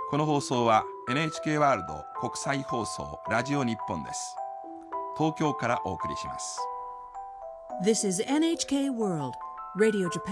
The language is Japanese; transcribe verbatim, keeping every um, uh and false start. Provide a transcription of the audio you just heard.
この放送は エヌエイチケー ワールド国際放送ラジオ日本です。東京からお送りします。 This is エヌエイチケー World Radio Japan